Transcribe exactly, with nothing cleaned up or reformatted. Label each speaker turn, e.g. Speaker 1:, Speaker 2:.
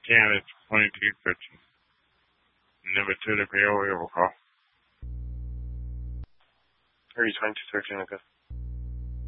Speaker 1: Again, it's twenty-two fifty. Number two to P O, we will call.
Speaker 2: Are you twenty-two thirteen, okay?